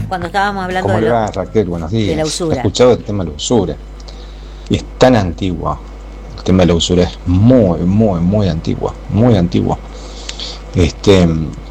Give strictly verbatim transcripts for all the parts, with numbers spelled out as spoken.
cuando estábamos hablando ¿Cómo de, le lo, va, Raquel? Buenos de la días. He usura. escuchado el tema de la usura. Y es tan antiguo. El tema de la usura es muy, muy, muy antiguo. Muy antiguo. Este,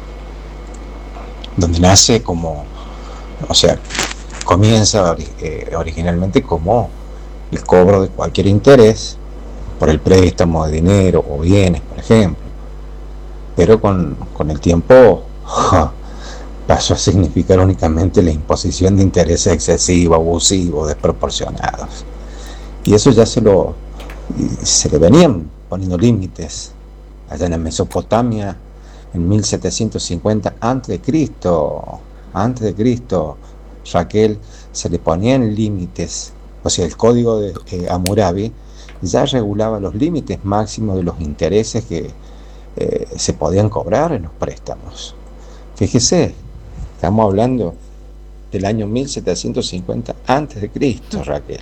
donde nace como, o sea, comienza eh, originalmente como el cobro de cualquier interés por el préstamo de dinero o bienes, por ejemplo. Pero con, con el tiempo ja, pasó a significar únicamente la imposición de intereses excesivos, abusivos, desproporcionados. Y eso ya se lo se le venían poniendo límites allá en la Mesopotamia en mil setecientos cincuenta antes de Cristo. Antes de Cristo, Raquel, se le ponían límites. O sea, el código de eh, Hammurabi ya regulaba los límites máximos de los intereses que eh, se podían cobrar en los préstamos. Fíjese, estamos hablando del año mil setecientos cincuenta antes de Cristo, Raquel.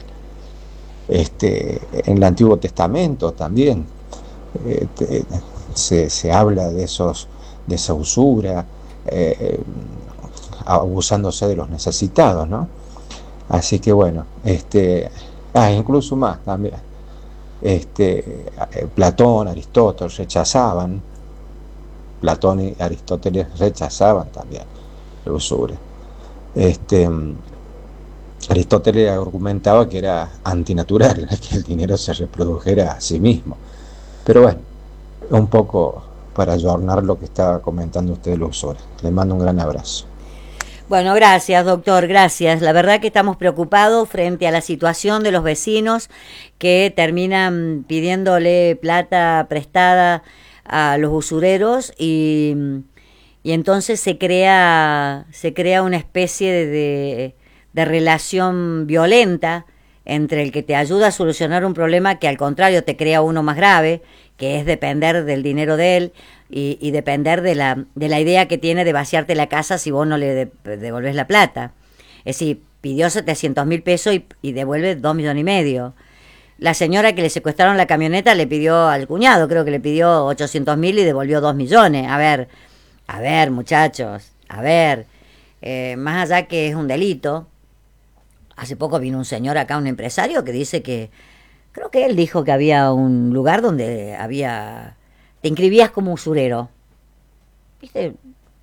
Este, en el Antiguo Testamento también eh, te, se, se habla de esos de esa usura, eh, abusándose de los necesitados, ¿no? Así que bueno, este, ah, incluso más también, este, Platón, Aristóteles rechazaban, Platón y Aristóteles rechazaban también la usura. Este, Aristóteles argumentaba que era antinatural, que el dinero se reprodujera a sí mismo. Pero bueno, un poco para adornar lo que estaba comentando usted de la usura. Le mando un gran abrazo. Bueno, gracias, doctor, gracias. La verdad que estamos preocupados frente a la situación de los vecinos que terminan pidiéndole plata prestada a los usureros y, y entonces se crea, se crea una especie de, de, de relación violenta entre el que te ayuda a solucionar un problema que al contrario te crea uno más grave, que es depender del dinero de él y, y depender de la, de la idea que tiene de vaciarte la casa si vos no le de, devolvés la plata. Es decir, pidió setecientos mil pesos y, y devuelve dos millones y medio. La señora que le secuestraron la camioneta le pidió al cuñado, creo que le pidió ochocientos mil y devolvió dos millones. A ver, a ver, muchachos, a ver, eh, más allá que es un delito. Hace poco vino un señor acá, un empresario, que dice que, creo que él dijo que había un lugar donde había, te inscribías como usurero. ¿Viste?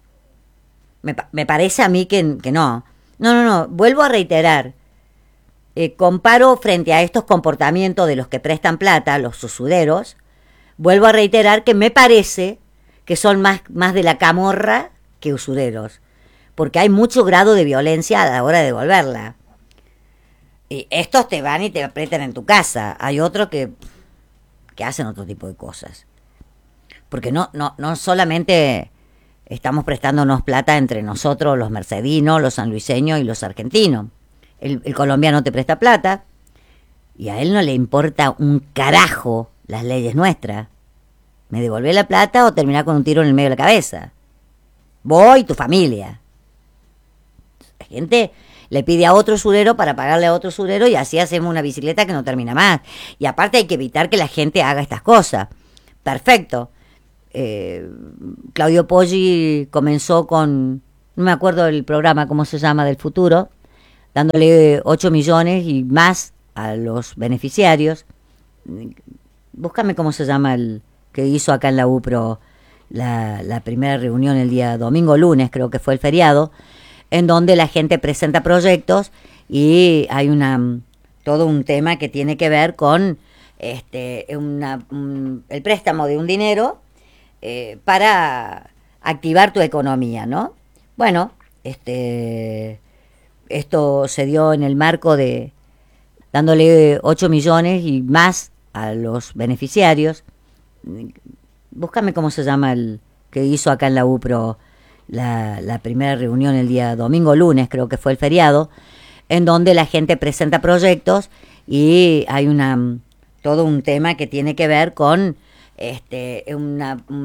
Me, me parece a mí que, que no. No, no, no, vuelvo a reiterar. Eh, comparo frente a estos comportamientos de los que prestan plata, los usureros, vuelvo a reiterar que me parece que son más, más de la camorra que usureros. Porque hay mucho grado de violencia a la hora de devolverla. Y estos te van y te apretan en tu casa. Hay otros que, que hacen otro tipo de cosas. Porque no, no, no solamente estamos prestándonos plata entre nosotros, los mercedinos, los sanluiseños y los argentinos. El, el colombiano te presta plata y a él no le importa un carajo las leyes nuestras. Me devolvés la plata o terminás con un tiro en el medio de la cabeza. Vos y tu familia. La gente le pide a otro usurero para pagarle a otro usurero y así hacemos una bicicleta que no termina más. Y aparte hay que evitar que la gente haga estas cosas. Perfecto. Eh, Claudio Poggi comenzó con, no me acuerdo del programa, cómo se llama, del futuro, dándole ocho millones y más a los beneficiarios. Búscame cómo se llama el que hizo acá en la UPRO la, la primera reunión el día domingo, lunes, creo que fue el feriado, en donde la gente presenta proyectos y hay una todo un tema que tiene que ver con este una, un, el préstamo de un dinero eh, para activar tu economía, ¿no? Bueno, este esto se dio en el marco de dándole ocho millones y más a los beneficiarios. Búscame cómo se llama el que hizo acá en la UPRO La, la primera reunión el día domingo, lunes, creo que fue el feriado, en donde la gente presenta proyectos y hay una todo un tema que tiene que ver con este una